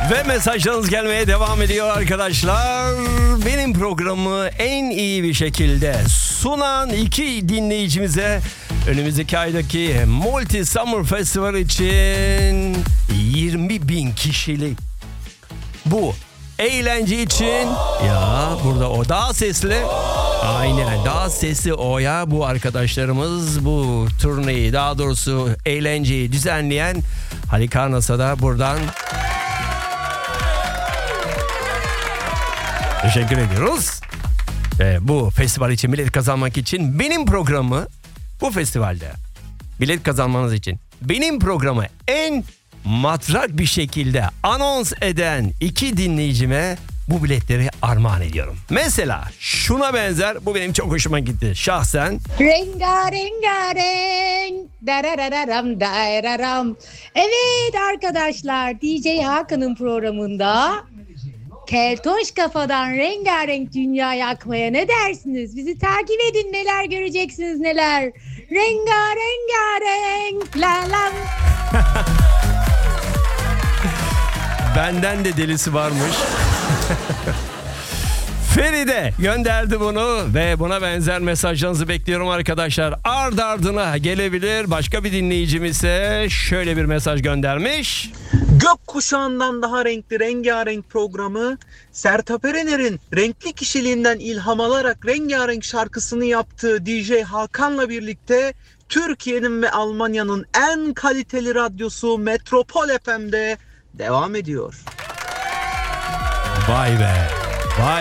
Ve mesajlarınız gelmeye devam ediyor arkadaşlar. Benim programı en iyi bir şekilde sunan iki dinleyicimize önümüzdeki aydaki Multi Summer Festival için 20.000 kişilik bu eğlence için ya burada o daha sesli, aynen daha sesli o ya, bu arkadaşlarımız bu turneyi, daha doğrusu eğlenceyi düzenleyen Halikarnas'a da buradan teşekkür ediyoruz. Bu festival için bilet kazanmak için benim programı, bu festivalde bilet kazanmanız için benim programı en matrak bir şekilde anons eden iki dinleyicime bu biletleri armağan ediyorum. Mesela şuna benzer, bu benim çok hoşuma gitti şahsen. Rengarenk darararam dararam. Evet arkadaşlar, DJ Hakan'ın programında Keltoş kafadan rengarenk dünya yakmaya ne dersiniz? Bizi takip edin, neler göreceksiniz neler. Rengarenk la la. Benden de delisi varmış. Feride gönderdi bunu ve buna benzer mesajlarınızı bekliyorum arkadaşlar. Ard ardına gelebilir. Başka bir dinleyicimiz ise şöyle bir mesaj göndermiş. Gökkuşağından daha renkli rengarenk programı Sertab Erener'in renkli kişiliğinden ilham alarak rengarenk şarkısını yaptığı DJ Hakan'la birlikte Türkiye'nin ve Almanya'nın en kaliteli radyosu Metropol FM'de devam ediyor. Vay be. Vay